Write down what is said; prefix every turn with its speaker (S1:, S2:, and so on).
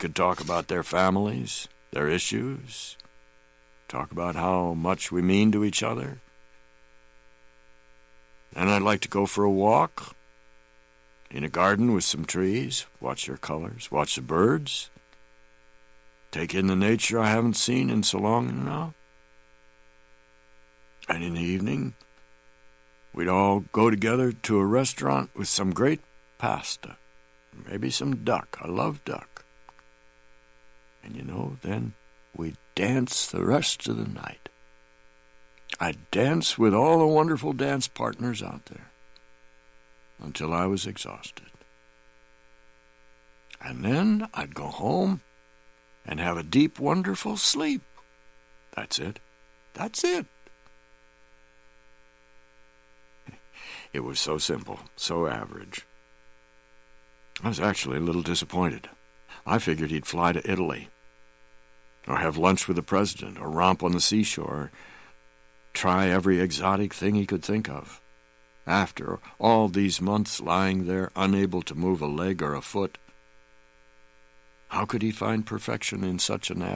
S1: could talk about their families, their issues, talk about how much we mean to each other. And I'd like to go for a walk in a garden with some trees, watch their colors, watch the birds, take in the nature I haven't seen in so long now. And in the evening, we'd all go together to a restaurant with some great pasta, maybe some duck. I love duck. And then we'd dance the rest of the night. I'd dance with all the wonderful dance partners out there until I was exhausted. And then I'd go home and have a deep, wonderful sleep. That's it. That's it. It was so simple, so average. I was actually a little disappointed. I figured he'd fly to Italy, or have lunch with the president, or romp on the seashore, or try every exotic thing he could think of. After all these months lying there, unable to move a leg or a foot, how could he find perfection in such an